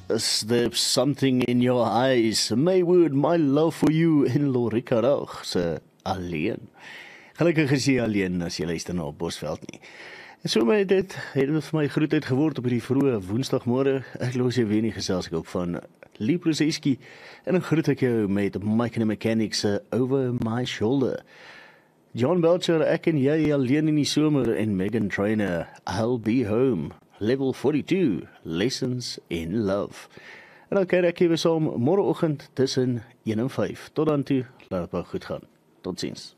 There's something in your eyes. Maywood, my love for you in Lorika Raug se alleen. Gelukkig is jy alleen as jy luister na Bosveld nie. En so met dit het vir my groetheid geword op hierdie vroeë Woensdagmôre. Ek los jou weer nie geselskap van Lee Prozeski en dan groet ek jou met Mike and the Mechanics Over My Shoulder. John Belcher, ek en jy alleen in die somer en Megan Trainor, I'll Be Home. Level 42, Lessons in Love. En dan kyk ek weer saam môreoggend tussen 1 en 5. Tot dan toe, laat het maar goed gaan. Tot ziens.